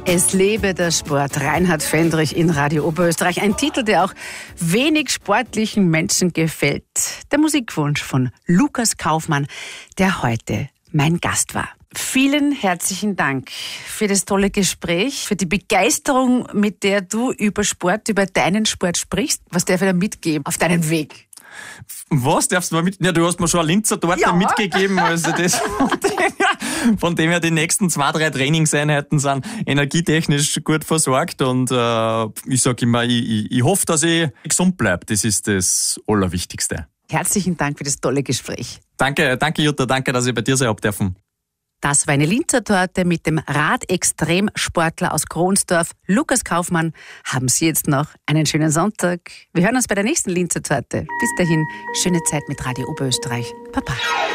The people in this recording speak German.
Es lebe der Sport. Reinhard Fendrich in Radio Oberösterreich. Ein Titel, der auch wenig sportlichen Menschen gefällt. Der Musikwunsch von Lukas Kaufmann, der heute mein Gast war. Vielen herzlichen Dank für das tolle Gespräch, für die Begeisterung, mit der du über Sport, über deinen Sport sprichst. Was darf ich da mitgeben auf deinen Weg? Was darfst du mal mitgeben? Ja, du hast mir schon eine Linzer Torte mitgegeben. Also das, von dem her die nächsten 2-3 Trainingseinheiten sind energietechnisch gut versorgt. Und ich sage immer, ich hoffe, dass ich gesund bleibe. Das ist das Allerwichtigste. Herzlichen Dank für das tolle Gespräch. Danke Jutta, danke, dass ich bei dir sein habe dürfen. Das war eine Linzer Torte mit dem Radextremsportler aus Kronsdorf, Lukas Kaufmann. Haben Sie jetzt noch einen schönen Sonntag. Wir hören uns bei der nächsten Linzer Torte. Bis dahin, schöne Zeit mit Radio Oberösterreich. Baba.